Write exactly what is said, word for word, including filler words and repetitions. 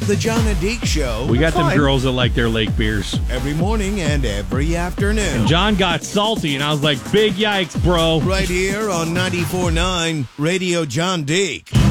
The John and Deke Show. We got them Fine. girls that like their lake beers. Every morning and every afternoon. John got salty, and I was like, big yikes, bro. Right here on ninety-four point nine Radio John Deke.